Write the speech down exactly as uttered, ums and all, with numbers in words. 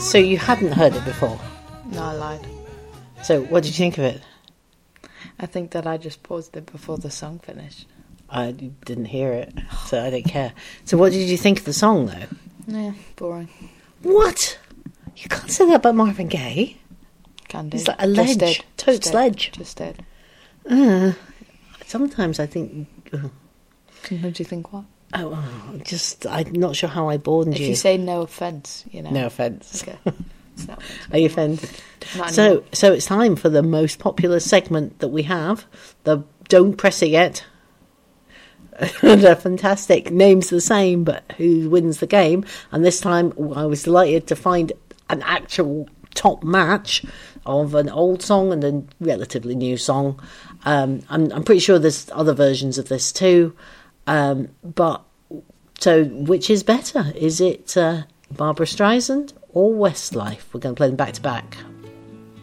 So you hadn't heard it before? No, I lied. So what did you think of it? I think that I just paused it before the song finished. I didn't hear it, so I didn't care. So what did you think of the song, though? Yeah, boring. What? You can't say that about Marvin Gaye. Can do. He's like a ledge. Just did. Totes Just ledge. Did. Just did. Uh, sometimes I think... Uh, What do you think what? oh, oh, just, I'm not sure how I bored If you. you say no offence, you know. No offence. Okay. It's not Are you offended? Not So, anymore. so it's time for the most popular segment that we have, the Don't Press It Yet. They're fantastic. Name's the same, but who wins the game? And this time I was delighted to find an actual top match of an old song and a relatively new song. Um, I'm, I'm pretty sure there's other versions of this too. Um, but, so which is better? Is it uh, Barbra Streisand or Westlife? We're going to play them back to back.